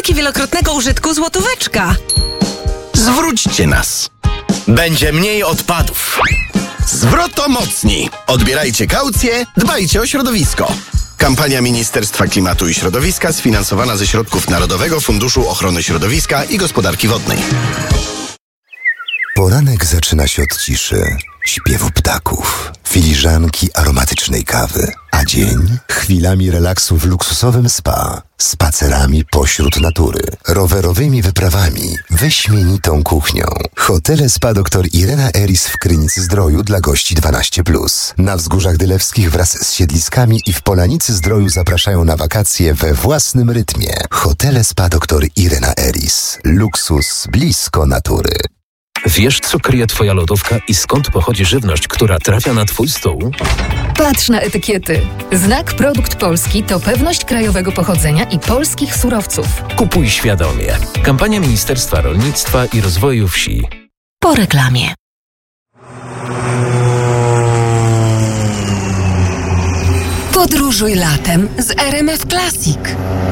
Worki wielokrotnego użytku złotóweczka. Zwróćcie nas. Będzie mniej odpadów. Zwrotomocni. Odbierajcie kaucję, dbajcie o środowisko. Kampania Ministerstwa Klimatu i Środowiska sfinansowana ze środków Narodowego Funduszu Ochrony Środowiska i Gospodarki Wodnej. Poranek zaczyna się od ciszy, śpiewu ptaków, filiżanki aromatycznej kawy, a dzień chwilami relaksu w luksusowym spa, spacerami pośród natury, rowerowymi wyprawami, wyśmienitą kuchnią. Hotele Spa dr Irena Eris w Krynicy-Zdroju dla gości 12+. Na Wzgórzach Dylewskich wraz z siedliskami i w Polanicy-Zdroju zapraszają na wakacje we własnym rytmie. Hotele Spa dr Irena Eris. Luksus blisko natury. Wiesz, co kryje Twoja lodówka i skąd pochodzi żywność, która trafia na Twój stół? Patrz na etykiety. Znak Produkt Polski to pewność krajowego pochodzenia i polskich surowców. Kupuj świadomie. Kampania Ministerstwa Rolnictwa i Rozwoju Wsi. Po reklamie. Podróżuj latem z RMF Classic.